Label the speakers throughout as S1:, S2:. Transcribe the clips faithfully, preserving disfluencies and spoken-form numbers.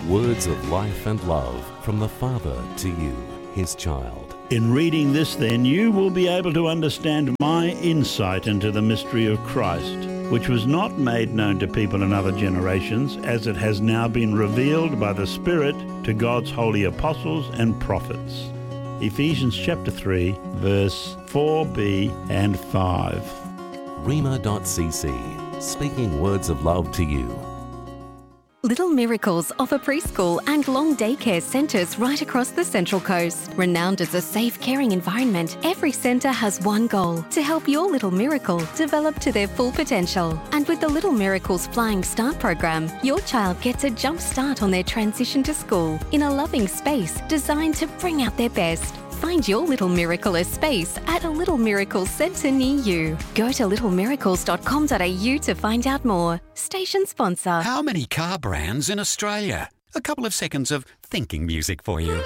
S1: Words of life and love from the Father to you, His child.
S2: In reading this, then, you will be able to understand my insight into the mystery of Christ, which was not made known to people in other generations, as it has now been revealed by the Spirit to God's holy apostles and prophets. Ephesians chapter three, verse four b and five.
S1: Rhema dot c c, speaking words of love to you.
S3: Little Miracles offer preschool and long daycare centres right across the Central Coast. Renowned as a safe, caring environment, every centre has one goal: to help your little miracle develop to their full potential. And with the Little Miracles Flying Start program, your child gets a jump start on their transition to school in a loving space designed to bring out their best. Find your Little Miracle a space at a Little Miracles centre near you. Go to little miracles dot com dot a u to find out more. Station sponsor.
S4: How many car brands in Australia? A couple of seconds of thinking music for you.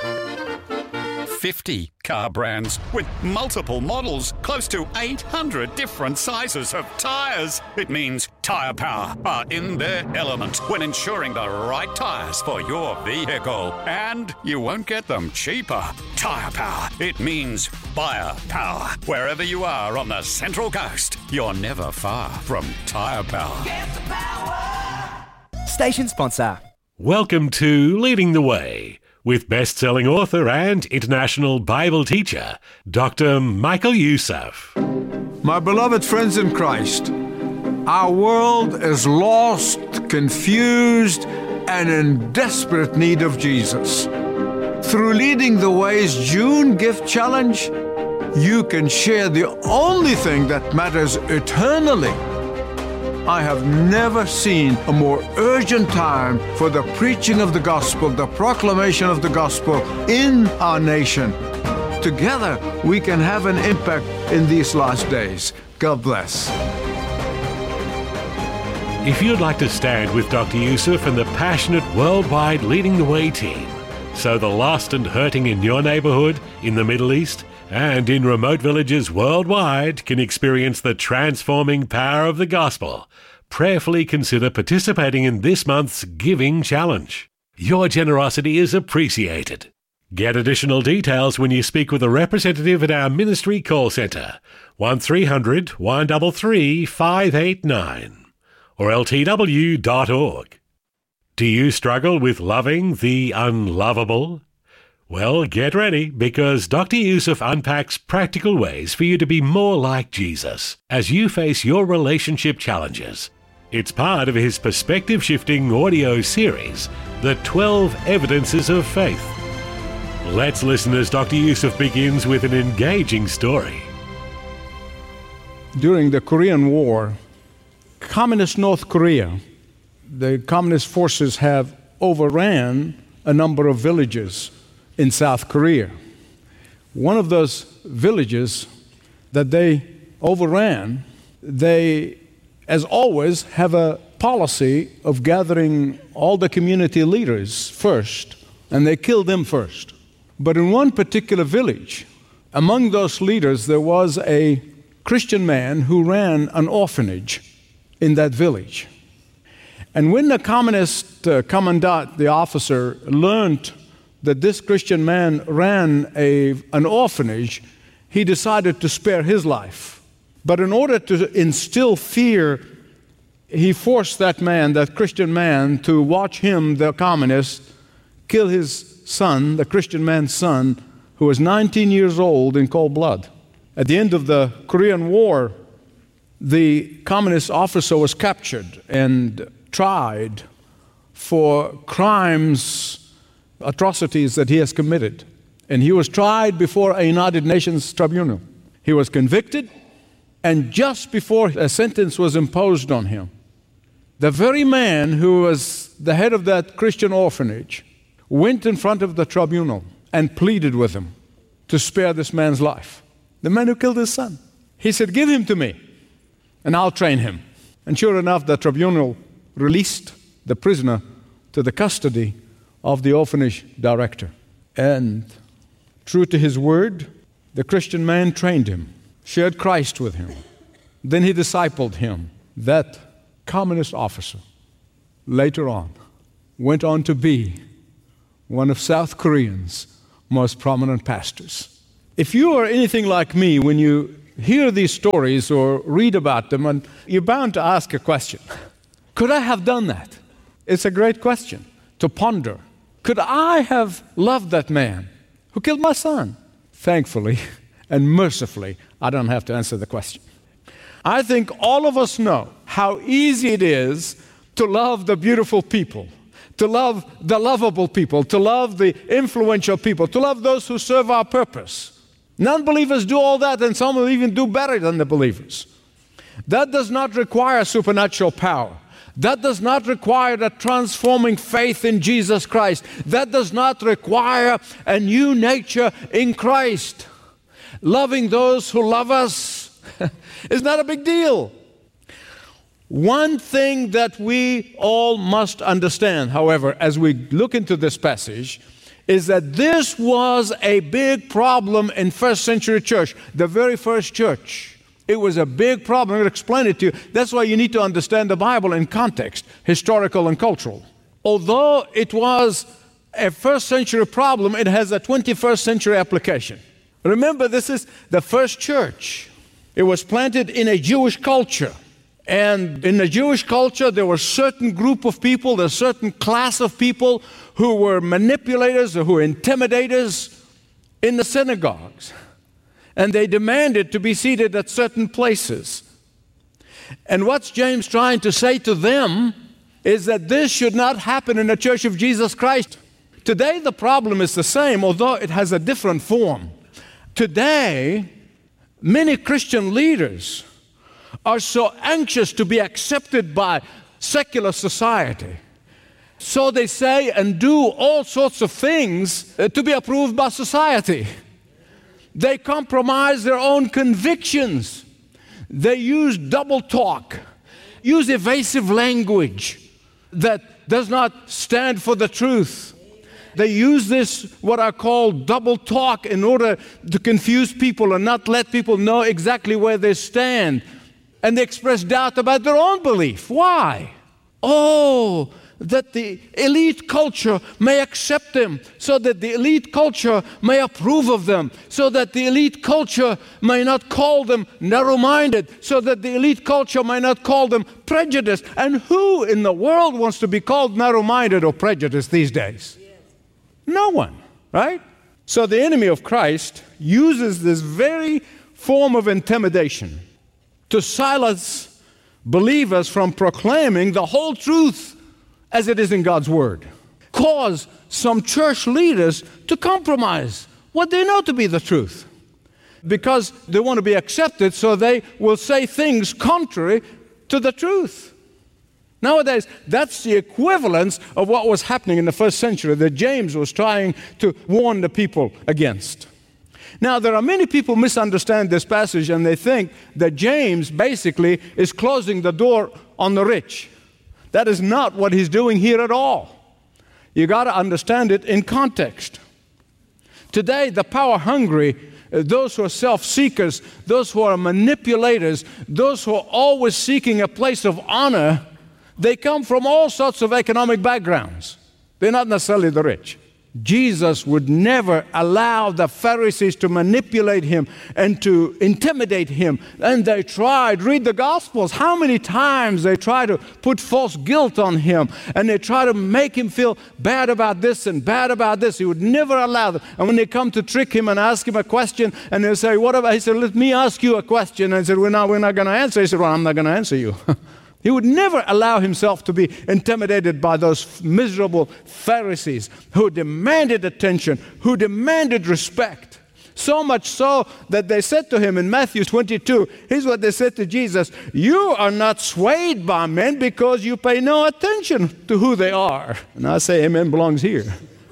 S4: fifty car brands with multiple models, close to eight hundred different sizes of tyres. It means Tyre Power are in their element when ensuring the right tyres for your vehicle. And you won't get them cheaper. Tyre Power, it means buyer power. Wherever you are on the Central Coast, you're never far from Tyre Power. Get the power!
S5: Station sponsor.
S6: Welcome to Leading the Way, with best-selling author and international Bible teacher, Doctor Michael Youssef.
S7: My beloved friends in Christ, our world is lost, confused, and in desperate need of Jesus. Through Leading the Way's June Gift Challenge, you can share the only thing that matters eternally. I have never seen a more urgent time for the preaching of the gospel, the proclamation of the gospel in our nation. Together, we can have an impact in these last days. God bless.
S6: If you'd like to stand with Doctor Youssef and the passionate worldwide Leading the Way team, so the lost and hurting in your neighborhood, in the Middle East, and in remote villages worldwide can experience the transforming power of the gospel, prayerfully consider participating in this month's Giving Challenge. Your generosity is appreciated. Get additional details when you speak with a representative at our ministry call centre, one three hundred, one three three, five eight nine, or L T W dot org. Do you struggle with loving the unlovable? Well, get ready, because Doctor Youssef unpacks practical ways for you to be more like Jesus as you face your relationship challenges. It's part of his perspective-shifting audio series, The twelve Evidences of Faith. Let's listen as Doctor Youssef begins with an engaging story.
S7: During the Korean War, Communist North Korea, the Communist forces have overran a number of villages in South Korea. One of those villages that they overran, they, as always, have a policy of gathering all the community leaders first, and they kill them first. But in one particular village, among those leaders, there was a Christian man who ran an orphanage in that village. And when the communist uh, commandant, the officer, learned that this Christian man ran a, an orphanage, he decided to spare his life. But in order to instill fear, he forced that man, that Christian man, to watch him, the communist, kill his son, the Christian man's son, who was nineteen years old, in cold blood. At the end of the Korean War, the communist officer was captured and tried for crimes, atrocities that he has committed. And he was tried before a United Nations tribunal. He was convicted, and just before a sentence was imposed on him, the very man who was the head of that Christian orphanage went in front of the tribunal and pleaded with him to spare this man's life. The man who killed his son. He said, "Give him to me, and I'll train him." And sure enough, the tribunal released the prisoner to the custody of the orphanage director. And true to his word, the Christian man trained him, shared Christ with him. Then he discipled him. That communist officer later on went on to be one of South Korea's most prominent pastors. If you are anything like me, when you hear these stories or read about them, and you're bound to ask a question. Could I have done that? It's a great question to ponder. Could I have loved that man who killed my son? Thankfully and mercifully, I don't have to answer the question. I think all of us know how easy it is to love the beautiful people, to love the lovable people, to love the influential people, to love those who serve our purpose. Non-believers do all that, and some will even do better than the believers. That does not require supernatural power. That does not require a transforming faith in Jesus Christ. That does not require a new nature in Christ. Loving those who love us is not a big deal. One thing that we all must understand, however, as we look into this passage, is that this was a big problem in first century church, the very first church. It was a big problem. I'm going to explain it to you. That's why you need to understand the Bible in context, historical and cultural. Although it was a first century problem, it has a twenty-first century application. Remember, this is the first church. It was planted in a Jewish culture. And in the Jewish culture, there were a certain group of people, a certain class of people who were manipulators or who were intimidators in the synagogues. And they demanded to be seated at certain places. And what's James trying to say to them is that this should not happen in the Church of Jesus Christ. Today, the problem is the same, although it has a different form. Today, many Christian leaders are so anxious to be accepted by secular society. So they say and do all sorts of things uh, to be approved by society. They compromise their own convictions. They use double talk, use evasive language that does not stand for the truth. They use this, what I call double talk, in order to confuse people and not let people know exactly where they stand. And they express doubt about their own belief. Why? Oh, that the elite culture may accept them, so that the elite culture may approve of them, so that the elite culture may not call them narrow-minded, so that the elite culture may not call them prejudiced. And who in the world wants to be called narrow-minded or prejudiced these days? No one, right? So the enemy of Christ uses this very form of intimidation to silence believers from proclaiming the whole truth as it is in God's Word. Cause some church leaders to compromise what they know to be the truth, because they want to be accepted, so they will say things contrary to the truth. Nowadays, that's the equivalence of what was happening in the first century that James was trying to warn the people against. Now, there are many people who misunderstand this passage, and they think that James basically is closing the door on the rich. That is not what he's doing here at all. You got to understand it in context. Today, the power-hungry, those who are self-seekers, those who are manipulators, those who are always seeking a place of honor, they come from all sorts of economic backgrounds. They're not necessarily the rich. Jesus would never allow the Pharisees to manipulate him and to intimidate him. And they tried. Read the Gospels. How many times they try to put false guilt on him, and they try to make him feel bad about this and bad about this. He would never allow them. And when they come to trick him and ask him a question, and they say, what about? He said, let me ask you a question. And I said, we're not, we're not going to answer. He said, well, I'm not going to answer you. He would never allow himself to be intimidated by those miserable Pharisees who demanded attention, who demanded respect. So much so that they said to him in Matthew twenty-two, here's what they said to Jesus, you are not swayed by men because you pay no attention to who they are. And I say amen belongs here.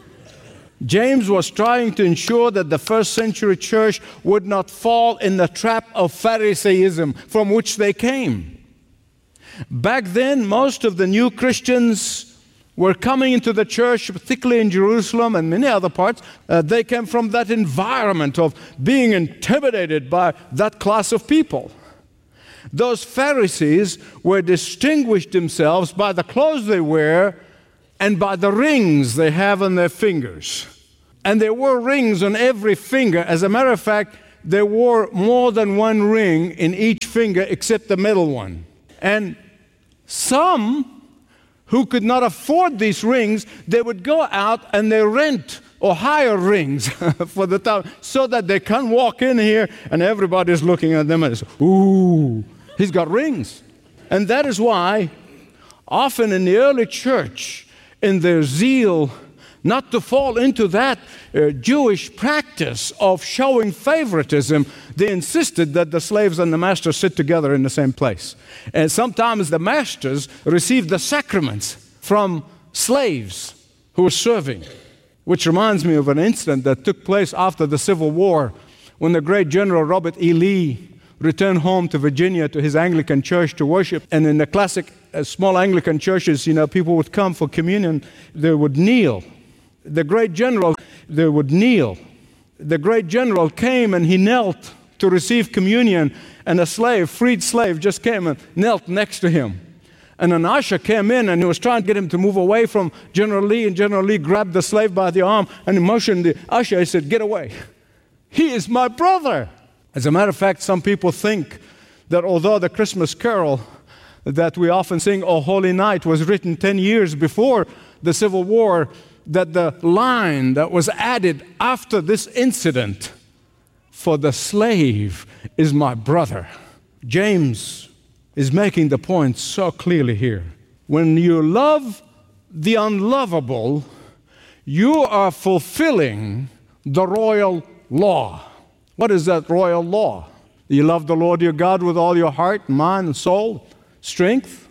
S7: James was trying to ensure that the first century church would not fall in the trap of Pharisaism from which they came. Back then, most of the new Christians were coming into the church, particularly in Jerusalem and many other parts. Uh, they came from that environment of being intimidated by that class of people. Those Pharisees were distinguished themselves by the clothes they wear and by the rings they have on their fingers. And there were rings on every finger. As a matter of fact, there were more than one ring in each finger except the middle one. And some who could not afford these rings, they would go out and they rent or hire rings for the town so that they can walk in here and everybody's looking at them and say, ooh, he's got rings. And that is why often in the early church, in their zeal not to fall into that uh, Jewish practice of showing favoritism, they insisted that the slaves and the masters sit together in the same place. And sometimes the masters received the sacraments from slaves who were serving, which reminds me of an incident that took place after the Civil War when the great General Robert E. Lee returned home to Virginia to his Anglican church to worship. And in the classic uh, small Anglican churches, you know, people would come for communion, they would kneel. The great general, they would kneel. The great general came and he knelt to receive communion, and a slave, freed slave, just came and knelt next to him. And an usher came in and he was trying to get him to move away from General Lee, and General Lee grabbed the slave by the arm and he motioned the usher. He said, "Get away. He is my brother." As a matter of fact, some people think that although the Christmas carol that we often sing, "O Holy Night," was written ten years before the Civil War, that the line that was added after this incident, "For the slave is my brother." James is making the point so clearly here. When you love the unlovable, you are fulfilling the royal law. What is that royal law? You love the Lord your God with all your heart, mind, and soul, strength,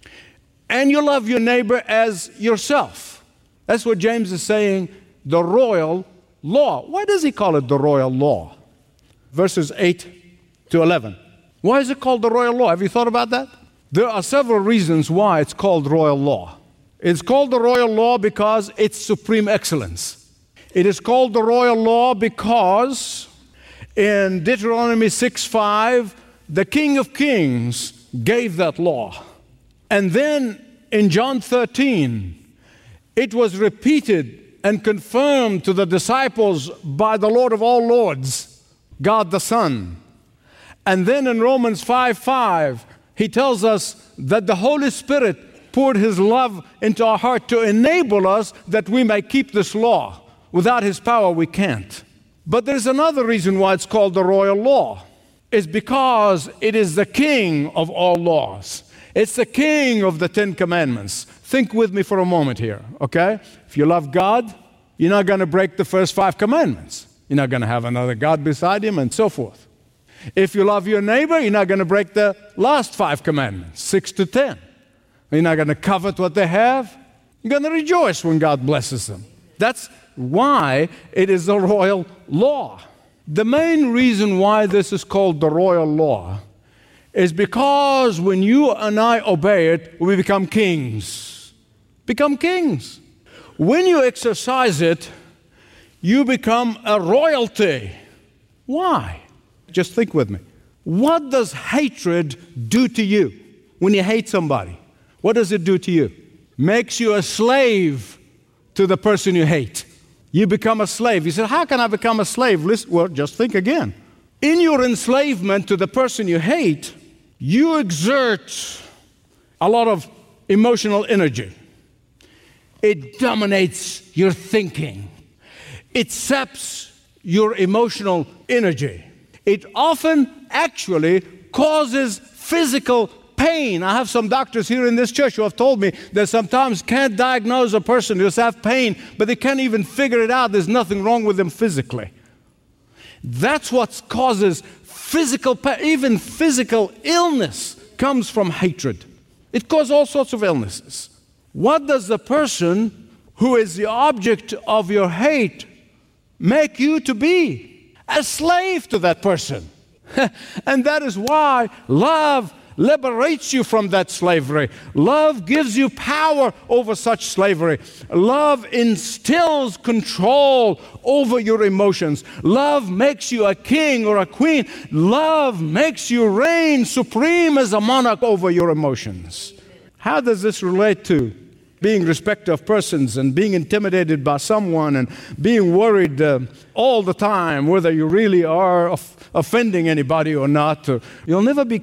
S7: and you love your neighbor as yourself. That's what James is saying, the royal law. Why does he call it the royal law? Verses eight to eleven. Why is it called the royal law? Have you thought about that? There are several reasons why it's called royal law. It's called the royal law because it's supreme excellence. It is called the royal law because in Deuteronomy six five, the King of Kings gave that law. And then in John thirteen, it was repeated and confirmed to the disciples by the Lord of all lords, God the Son. And then in Romans five five, he tells us that the Holy Spirit poured his love into our heart to enable us that we may keep this law. Without his power, we can't. But there's another reason why it's called the royal law. It's because it is the king of all laws. It's the king of the Ten Commandments. Think with me for a moment here, okay? If you love God, you're not going to break the first five commandments. You're not going to have another God beside him and so forth. If you love your neighbor, you're not going to break the last five commandments, six to ten. You're not going to covet what they have. You're going to rejoice when God blesses them. That's why it is the royal law. The main reason why this is called the royal law is because when you and I obey it, we become kings. Become kings. When you exercise it, you become a royalty. Why? Just think with me. What does hatred do to you when you hate somebody? What does it do to you? Makes you a slave to the person you hate. You become a slave. You say, how can I become a slave? Listen, well, just think again. In your enslavement to the person you hate, you exert a lot of emotional energy. It dominates your thinking. It saps your emotional energy. It often actually causes physical pain. I have some doctors here in this church who have told me that sometimes can't diagnose a person who has have pain, but they can't even figure it out. There's nothing wrong with them physically. That's what causes physical pain. Even physical illness comes from hatred. It causes all sorts of illnesses. What does the person who is the object of your hate make you to be? A slave to that person. And that is why love liberates you from that slavery. Love gives you power over such slavery. Love instills control over your emotions. Love makes you a king or a queen. Love makes you reign supreme as a monarch over your emotions. How does this relate to being respecter of persons and being intimidated by someone and being worried uh, all the time whether you really are off- offending anybody or not. You'll never be